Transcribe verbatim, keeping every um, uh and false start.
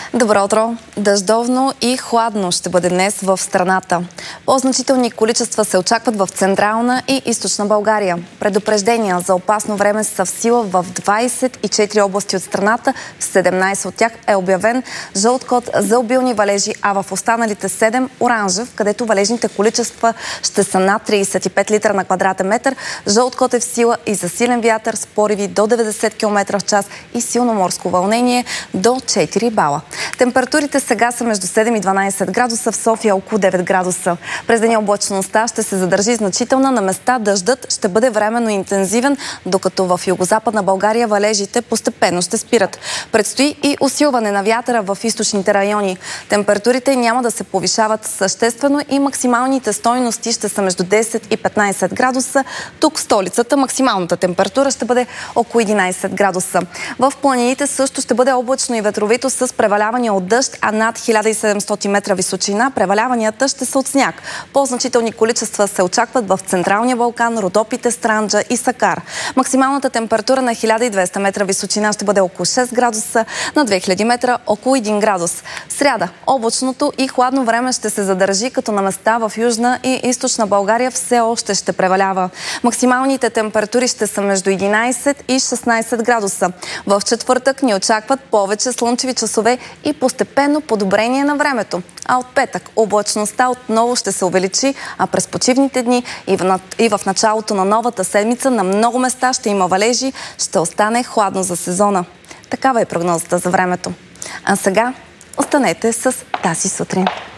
Добро утро! Дъждовно и хладно ще бъде днес в страната. По-значителни количества се очакват в Централна и Източна България. Предупреждения за опасно време са в сила в двадесет и четири области от страната. В седемнадесет от тях е обявен жълт код за обилни валежи, а в останалите седем оранжев, където валежните количества ще са над тридесет и пет литра на квадратен метър. Жълт код е в сила и за силен вятър с пориви до деветдесет километра в час и силно морско вълнение до четири бала. Температурите сега са между седем и дванадесет градуса, в София около девет градуса. През деня облачността ще се задържи значителна, на места дъждът ще бъде временно интензивен, докато в югозападна България валежите постепенно ще спират. Предстои и усилване на вятъра в източните райони. Температурите няма да се повишават съществено и максималните стойности ще са между десет и петнадесет градуса. Тук в столицата максималната температура ще бъде около единадесет градуса. В планините също ще бъде облачно и ветровито с превалявания от дъжд, а над хиляда и седемстотин метра височина преваляванията ще са от сняг. По-значителни количества се очакват в Централния Балкан, Родопите, Странджа и Сакар. Максималната температура на хиляда и двеста метра височина ще бъде около шест градуса, на две хиляди метра около един градус. Сряда облачното и хладно време ще се задържи, като на места в Южна и Източна България все още ще превалява. Максималните температури ще са между единадесет и шестнадесет градуса. В четвъртък ни очакват повече слънчеви часове и постепенно подобрение на времето. А от петък облачността отново ще се увеличи, а през почивните дни и в, и в началото на новата седмица на много места ще има валежи, ще остане хладно за сезона. Такава е прогнозата за времето. А сега останете с тази сутрин.